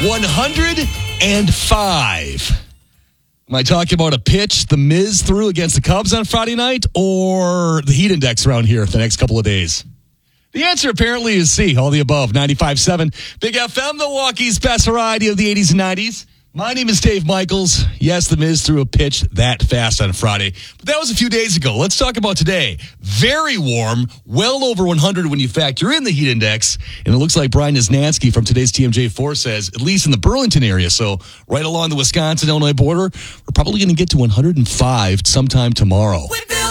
105. Am I talking about a pitch the Miz threw against the Cubs on Friday night, or the heat index around here for the next couple of days? The answer apparently is C, all the above. 95.7 Big FM, Milwaukee's best variety of the 80s and 90s. My name is Dave Michaels. Yes, the Miz threw a pitch that fast on Friday, but that was a few days ago. Let's talk about today. Very warm, well over 100 when you factor in the heat index, and it looks like Brian Nisnansky from today's TMJ4 says, at least in the Burlington area, so right along the Wisconsin-Illinois border, we're probably going to get to 105 sometime tomorrow.